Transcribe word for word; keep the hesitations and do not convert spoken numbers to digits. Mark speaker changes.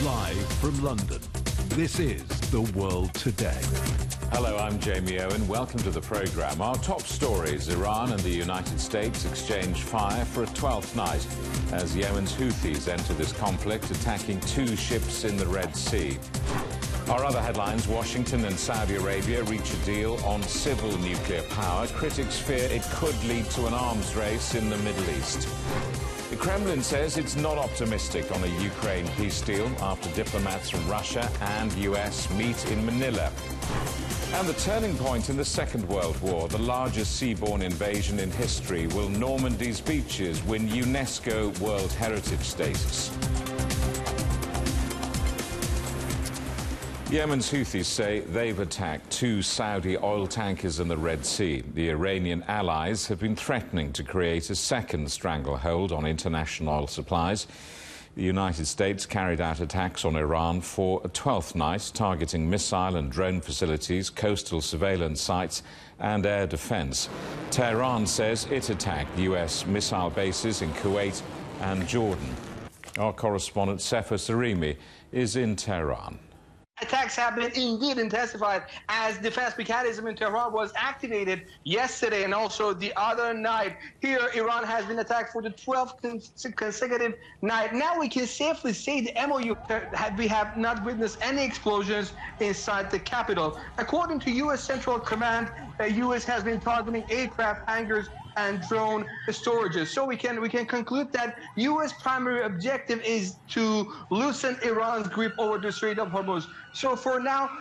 Speaker 1: Live from London, this is The World Today.
Speaker 2: Hello, I'm Jamie Owen. Welcome to the programme. Our top stories: Iran and the United States exchange fire for a twelfth night as Yemen's Houthis enter this conflict, attacking two ships in the Red Sea. Our other headlines: Washington and Saudi Arabia reach a deal on civil nuclear power. Critics fear it could lead to an arms race in the Middle East. The Kremlin says it's not optimistic on a Ukraine peace deal after diplomats from Russia and U S meet in Manila. And the turning point in the Second World War, the largest seaborne invasion in history. Will Normandy's beaches win UNESCO World Heritage status? Yemen's Houthis say they've attacked two Saudi oil tankers in the Red Sea. The Iranian allies have been threatening to create a second stranglehold on international oil supplies. The United States carried out attacks on Iran for a twelfth night, targeting missile and drone facilities, coastal surveillance sites and air defense. Tehran says it attacked U S missile bases in Kuwait and Jordan. Our correspondent Sefa Sarimi is in Tehran.
Speaker 3: Attacks have been indeed intensified as defense mechanism in Tehran was activated yesterday and also the other night. Here, Iran has been attacked for the twelfth consecutive night. Now we can safely say the M O U, we have not witnessed any explosions inside the capital. According to U S Central Command, the U S has been targeting aircraft hangars and drone storages. So we can we can conclude that U S primary objective is to loosen Iran's grip over the Strait of Hormuz. So for now,